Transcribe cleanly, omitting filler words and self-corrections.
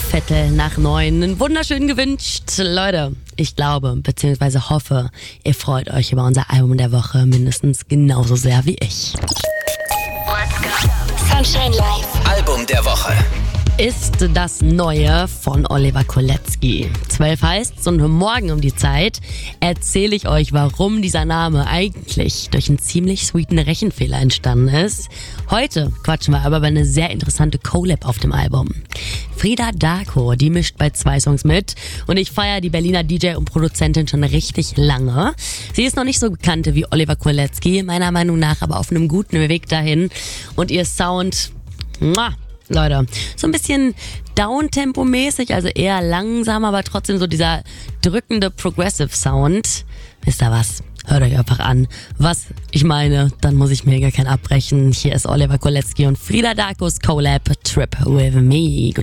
8:15. Einen wunderschönen gewünscht. Leute, ich glaube, beziehungsweise hoffe, ihr freut euch über unser Album der Woche mindestens genauso sehr wie ich. Sunshine Live. Album der Woche. Ist das Neue von Oliver Kolecki. 12 heißt's und morgen um die Zeit erzähle ich euch, warum dieser Name eigentlich durch einen ziemlich sweeten Rechenfehler entstanden ist. Heute quatschen wir aber über eine sehr interessante Collab auf dem Album. Frida Darko, die mischt bei 2 Songs mit und ich feiere die Berliner DJ und Produzentin schon richtig lange. Sie ist noch nicht so bekannt wie Oliver Kolecki, meiner Meinung nach aber auf einem guten Weg dahin und ihr Sound, Leute, so ein bisschen Downtempo-mäßig, also eher langsam, aber trotzdem so dieser drückende Progressive Sound. Wisst ihr was? Hört euch einfach an, was ich meine, dann muss ich mir gar kein abbrechen. Hier ist Oliver Kolecki und Frida Darkos Collab Trip With Me.